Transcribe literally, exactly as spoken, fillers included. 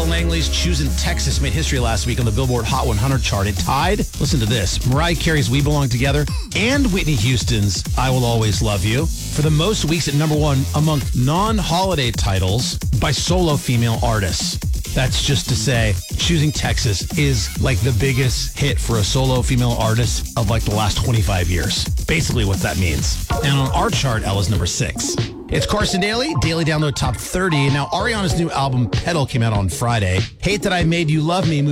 Langley's Choosing Texas made history last week on the Billboard Hot one hundred chart. It tied, listen to this, Mariah Carey's We Belong Together and Whitney Houston's I Will Always Love You for the most weeks at number one among non-holiday titles by solo female artists. That's just to say, Choosing Texas is like the biggest hit for a solo female artist of like the last twenty-five years. Basically what that means. And on our chart, Ella's number six. It's Carson Daly, Daily Download Top thirty. Now, Ariana's new album, Pedal, came out on Friday. Hate That I Made You Love Me